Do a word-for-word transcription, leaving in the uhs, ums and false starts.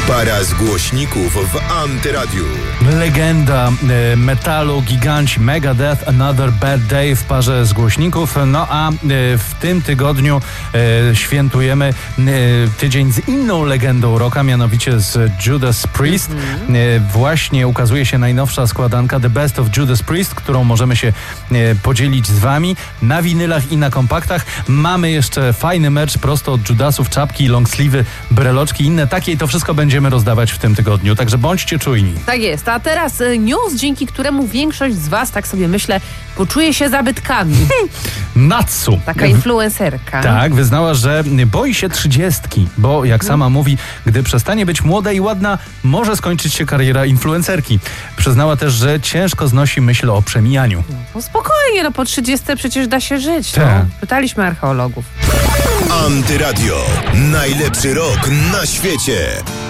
Para z głośników w Antyradiu. Legenda e, metalu, giganci Megadeth, Another Bad Day w parze z głośników. No a e, w tym tygodniu e, świętujemy e, tydzień z inną legendą rocka, mianowicie z Judas Priest. Mm-hmm. E, właśnie ukazuje się najnowsza składanka The Best of Judas Priest, którą możemy się e, podzielić z wami na winylach i na kompaktach. Mamy jeszcze fajny merch prosto od Judasów, czapki, longsleeve'y, breloczki, inne takie i to wszystko będzie Będziemy rozdawać w tym tygodniu, także bądźcie czujni. Tak jest, a teraz news, dzięki któremu większość z was, tak sobie myślę, poczuje się zabytkami. Natsu. Taka influencerka. Tak, wyznała, że boi się trzydziestki, bo jak sama mówi, gdy przestanie być młoda i ładna, może skończyć się kariera influencerki. Przyznała też, że ciężko znosi myśl o przemijaniu. No spokojnie, no po trzydziestce przecież da się żyć. No. Pytaliśmy archeologów. Antyradio. Najlepszy rok na świecie.